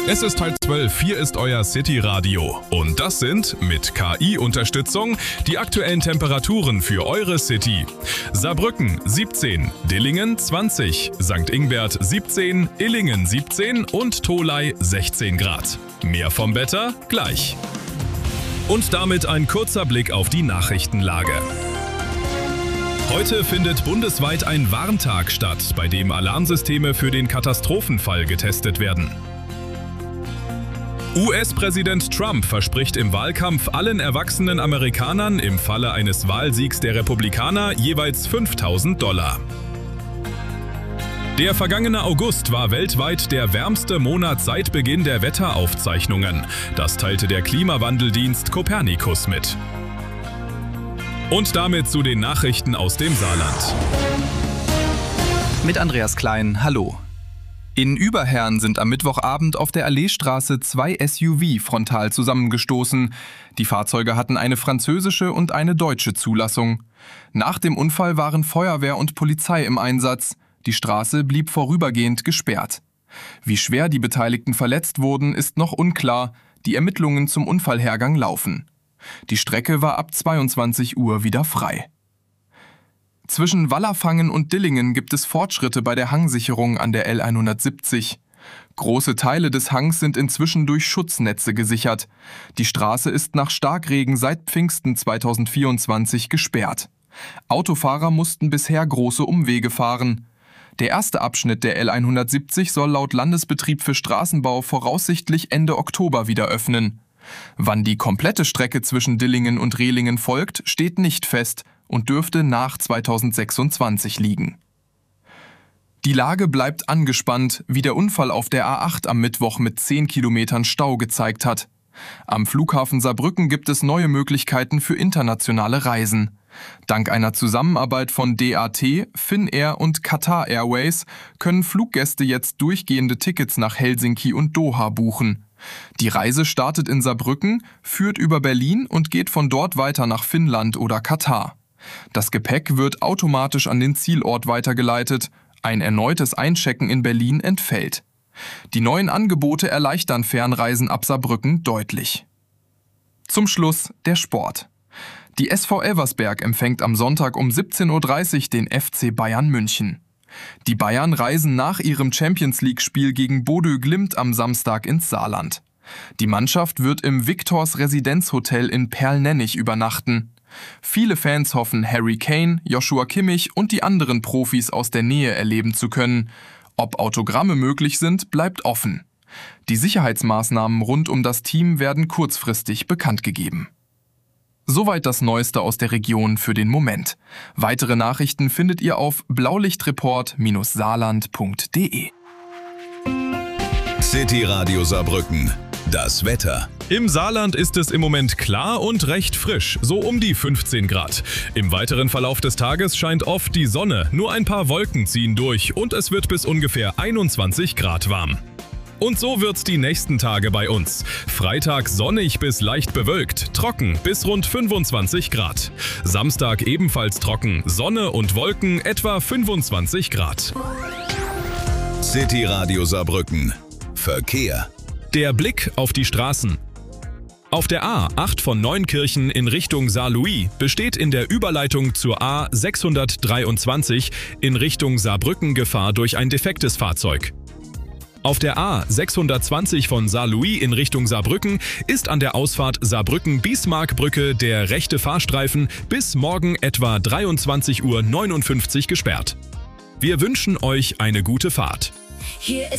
Es ist 11:30, hier ist euer City-Radio. Und das sind, mit KI-Unterstützung, die aktuellen Temperaturen für eure City. Saarbrücken 17, Dillingen 20, St. Ingbert 17, Illingen 17 und Tholey 16 Grad. Mehr vom Wetter gleich. Und damit ein kurzer Blick auf die Nachrichtenlage. Heute findet bundesweit ein Warntag statt, bei dem Alarmsysteme für den Katastrophenfall getestet werden. US-Präsident Trump verspricht im Wahlkampf allen erwachsenen Amerikanern im Falle eines Wahlsiegs der Republikaner jeweils $5.000. Der vergangene August war weltweit der wärmste Monat seit Beginn der Wetteraufzeichnungen. Das teilte der Klimawandeldienst Copernicus mit. Und damit zu den Nachrichten aus dem Saarland. Mit Andreas Klein, hallo. In Überherrn sind am Mittwochabend auf der Alleestraße 2 SUV frontal zusammengestoßen. Die Fahrzeuge hatten eine französische und eine deutsche Zulassung. Nach dem Unfall waren Feuerwehr und Polizei im Einsatz. Die Straße blieb vorübergehend gesperrt. Wie schwer die Beteiligten verletzt wurden, ist noch unklar. Die Ermittlungen zum Unfallhergang laufen. Die Strecke war ab 22 Uhr wieder frei. Zwischen Wallerfangen und Dillingen gibt es Fortschritte bei der Hangsicherung an der L170. Große Teile des Hangs sind inzwischen durch Schutznetze gesichert. Die Straße ist nach Starkregen seit Pfingsten 2024 gesperrt. Autofahrer mussten bisher große Umwege fahren. Der erste Abschnitt der L170 soll laut Landesbetrieb für Straßenbau voraussichtlich Ende Oktober wieder öffnen. Wann die komplette Strecke zwischen Dillingen und Rehlingen folgt, steht nicht fest und dürfte nach 2026 liegen. Die Lage bleibt angespannt, wie der Unfall auf der A8 am Mittwoch mit 10 Kilometern Stau gezeigt hat. Am Flughafen Saarbrücken gibt es neue Möglichkeiten für internationale Reisen. Dank einer Zusammenarbeit von DAT, Finnair und Qatar Airways können Fluggäste jetzt durchgehende Tickets nach Helsinki und Doha buchen. Die Reise startet in Saarbrücken, führt über Berlin und geht von dort weiter nach Finnland oder Katar. Das Gepäck wird automatisch an den Zielort weitergeleitet. Ein erneutes Einchecken in Berlin entfällt. Die neuen Angebote erleichtern Fernreisen ab Saarbrücken deutlich. Zum Schluss der Sport. Die SV Elversberg empfängt am Sonntag um 17:30 Uhr den FC Bayern München. Die Bayern reisen nach ihrem Champions-League-Spiel gegen Bodø Glimt am Samstag ins Saarland. Die Mannschaft wird im Victors Residenzhotel in Perlnennich übernachten. Viele Fans hoffen, Harry Kane, Joshua Kimmich und die anderen Profis aus der Nähe erleben zu können. Ob Autogramme möglich sind, bleibt offen. Die Sicherheitsmaßnahmen rund um das Team werden kurzfristig bekannt gegeben. Soweit das Neueste aus der Region für den Moment. Weitere Nachrichten findet ihr auf blaulichtreport-saarland.de. City Radio Saarbrücken. Das Wetter. Im Saarland ist es im Moment klar und recht frisch, so um die 15 Grad. Im weiteren Verlauf des Tages scheint oft die Sonne, nur ein paar Wolken ziehen durch und es wird bis ungefähr 21 Grad warm. Und so wird's die nächsten Tage bei uns. Freitag sonnig bis leicht bewölkt, trocken bis rund 25 Grad. Samstag ebenfalls trocken, Sonne und Wolken etwa 25 Grad. City Radio Saarbrücken. Verkehr. Der Blick auf die Straßen. Auf der A8 von Neunkirchen in Richtung Saarlouis besteht in der Überleitung zur A623 in Richtung Saarbrücken Gefahr durch ein defektes Fahrzeug. Auf der A620 von Saarlouis in Richtung Saarbrücken ist an der Ausfahrt Saarbrücken-Bismarckbrücke der rechte Fahrstreifen bis morgen etwa 23:59 Uhr gesperrt. Wir wünschen euch eine gute Fahrt.